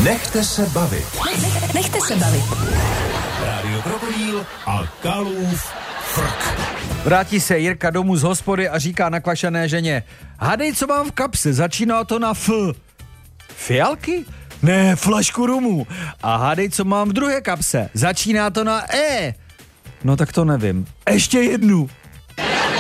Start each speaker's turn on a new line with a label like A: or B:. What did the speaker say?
A: Nechte se bavit.
B: Nechte se bavit.
A: Rádio Krokodýl a Kalův frk.
C: Vrátí se Jirka domů z hospody a říká nakvašené ženě: hádej, co mám v kapse, začíná to na F. Fialky? Ne, flašku rumu. A hádej, co mám v druhé kapse, začíná to na E. No tak to nevím. Ještě jednu.